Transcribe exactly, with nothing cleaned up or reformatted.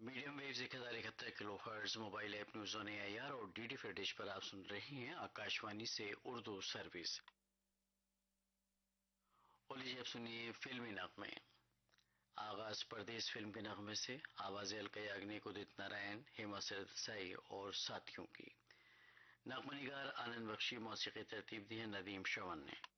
Medium wave एक हजार इकहत्तर kilo hertz mobile app news on AIR और डीडी फ्री डिश पर आप सुन रही हैं आकाशवाणी से उर्दू सर्विस। और लीजिए अब सुनिए फिल्मी नगमे। आगाज परदेश फिल्म के नगमे से आवाजें अलका याग्निक, उदित नारायण, हेमा सरदेसाई और साथियों की। नगमा निगार आनंद बख्शी, मौसीकी तरतीब दी है नदीम श्रवण ने।